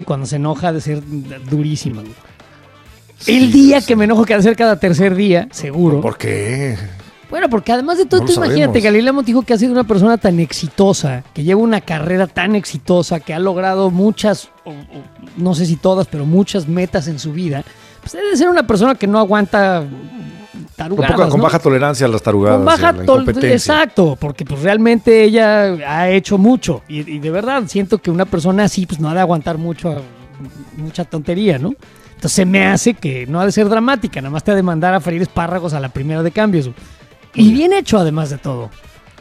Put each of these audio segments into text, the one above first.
cuando se enoja ha de ser durísima, güey. El día que me enojo, que ha de ser cada tercer día, seguro. ¿Por qué? Bueno, porque además de todo, No tú lo imagínate, sabemos. Galilea Montijo, que ha sido una persona tan exitosa, que lleva una carrera tan exitosa, que ha logrado muchas, no sé si todas, pero muchas metas en su vida, pues debe ser una persona que no aguanta tarugadas, Con ¿no? baja tolerancia a las tarugadas. Con baja a la incompetencia. exacto, porque pues realmente ella ha hecho mucho y de verdad siento que una persona así pues no ha de aguantar mucha tontería, ¿no? Entonces se me hace que no ha de ser dramática, nada más te ha de mandar a freír espárragos a la primera de cambios. Y bien hecho además de todo.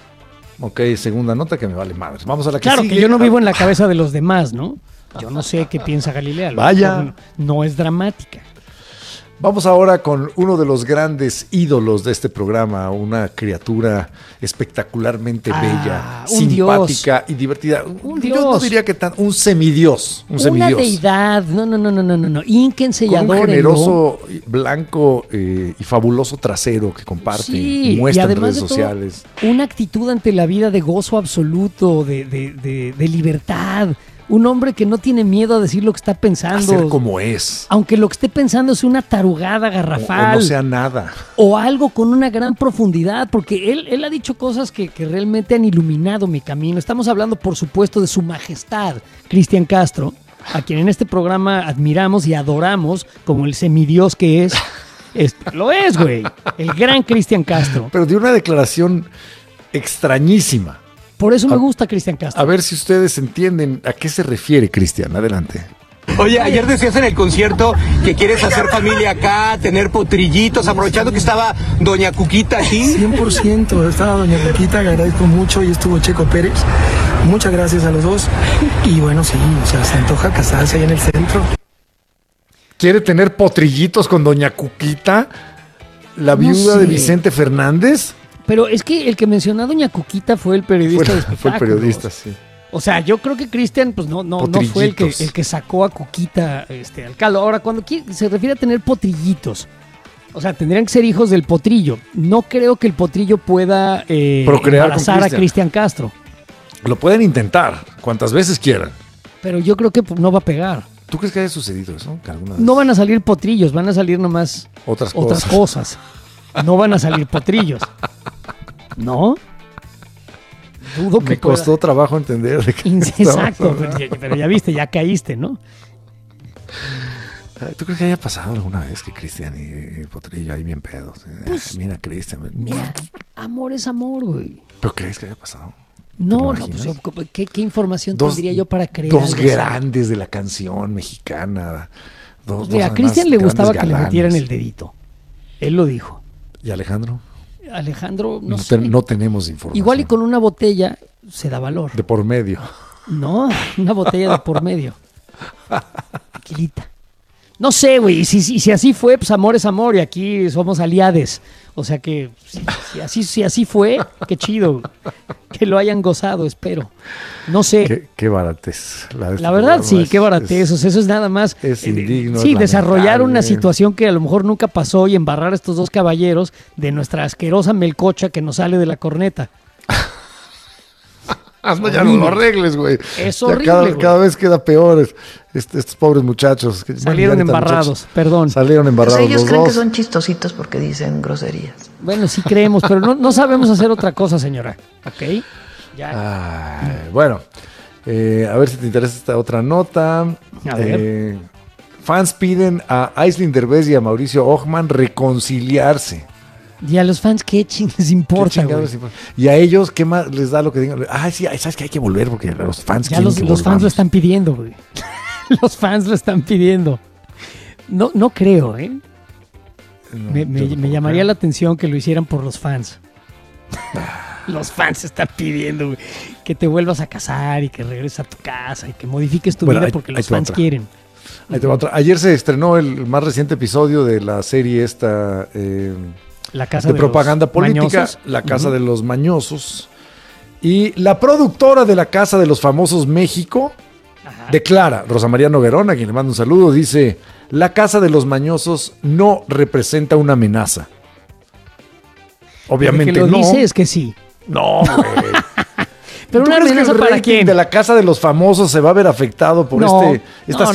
Ok, segunda nota que me vale madres. Vamos a la que Claro sigue. que yo no vivo en la cabeza de los demás, ¿no? Yo no sé qué piensa Galilea. Vaya. No es dramática. Vamos ahora con uno de los grandes ídolos de este programa, una criatura espectacularmente bella, un simpática y divertida. Un Yo no dios. diría que tan un semidios, un Una semidios. deidad. No. Ínquense y Con un adórenlo. generoso, blanco y fabuloso trasero que comparte Sí, y muestra y en además redes de todo, sociales. una actitud ante la vida de gozo absoluto, de libertad. Un hombre que no tiene miedo a decir lo que está pensando. Hacer como es. Aunque lo que esté pensando es una tarugada garrafal. O no sea nada. O algo con una gran profundidad, porque él ha dicho cosas que realmente han iluminado mi camino. Estamos hablando, por supuesto, de su majestad, Cristian Castro, a quien en este programa admiramos y adoramos como el semidios que es. Lo es, güey. El gran Cristian Castro. Pero de una declaración extrañísima. Por eso me gusta Cristian Castro. A ver si ustedes entienden a qué se refiere, Cristian. Adelante. Oye, ayer decías en el concierto que quieres hacer familia acá, tener potrillitos, aprovechando que estaba Doña Cuquita aquí. 100%, estaba Doña Cuquita, le agradezco mucho, y estuvo Checo Pérez. Muchas gracias a los dos. Y bueno, sí, o sea, se antoja casarse ahí en el centro. ¿Quiere tener potrillitos con Doña Cuquita? ¿La No viuda sé. de Vicente Fernández? Pero es que el que mencionó a Doña Cuquita fue el periodista de espectáculos. Fue el periodista, sí. O sea, yo creo que Cristian pues no fue el que sacó a Cuquita al caldo. Ahora, cuando se refiere a tener potrillitos, o sea, tendrían que ser hijos del potrillo. No creo que el potrillo pueda Procrear embarazar con a Cristian Castro. Lo pueden intentar cuantas veces quieran. Pero yo creo que no va a pegar. ¿Tú crees que haya sucedido eso? ¿Que alguna vez? No van a salir potrillos, van a salir nomás Otras cosas. No van a salir potrillos. ¿No? Dudo que Me costó trabajo entender de qué Exacto, estamos hablando. pero ya viste, ya caíste, ¿no? ¿Tú crees que haya pasado alguna vez que Cristian y Potrillo ahí bien pedos? Mira, Cristian. Mira, amor es amor, güey. ¿Pero crees que haya pasado? No, ¿Te lo pues imaginas? ¿qué información tendría yo para creer? Dos algo así? grandes de la canción mexicana. Mira, a Cristian le gustaba que le metieran el dedito. Él lo dijo. ¿Y Alejandro? Alejandro, no sé. No tenemos información. Igual y con una botella se da valor. De por medio. No, una botella de por medio. Tranquilita. No sé, güey, si así fue, pues amor es amor y aquí somos aliades. O sea que si así fue, qué chido. Que lo hayan gozado, espero. No sé. Qué baratez. La verdad, sí, qué baratez. O sea, eso es nada más. Es indigno. Sí, es desarrollar lamentable. una situación que a lo mejor nunca pasó y embarrar a estos dos caballeros de nuestra asquerosa melcocha que nos sale de la corneta. No, ya no lo arregles, güey. Es Ya horrible, güey. cada vez queda peor. Estos pobres muchachos. Salieron embarrados, perdón. Salieron embarrados Pues ellos los creen dos. que son chistositos porque dicen groserías. Bueno, sí creemos, pero no sabemos hacer otra cosa, señora. ¿Ok? Ya. Ay, bueno, a ver si te interesa esta otra nota. A ver. Fans piden a Aislinn Derbez y a Mauricio Ockman reconciliarse. Y a los fans, ¿qué les importa, ¿Qué güey? chingados les importa? Y a ellos, ¿qué más les da lo que digan? Ay, sí, sabes que hay que volver porque los fans Ya quieren los que fans volvamos. lo están pidiendo, güey. Los fans lo están pidiendo. No creo, ¿eh? No, Me yo tampoco llamaría creo. la atención que lo hicieran por los fans. Los fans están pidiendo, güey, que te vuelvas a casar y que regreses a tu casa y que modifiques tu Bueno, vida ahí- porque ahí los te va fans otra. quieren. Ahí te va otra. Ayer se estrenó el más reciente episodio de la serie esta La casa de de propaganda los política, mañosos. La Casa de los Mañosos. Y la productora de La Casa de los Famosos México Ajá. declara, Rosa María Noguerón, a quien le mando un saludo, dice: La Casa de los Mañosos no representa una amenaza. Obviamente que lo no. dice es que sí. No, güey. Pero ¿Tú una crees que amenaza el para rating quién? de La Casa de los Famosos se va a ver afectado por No, esta no,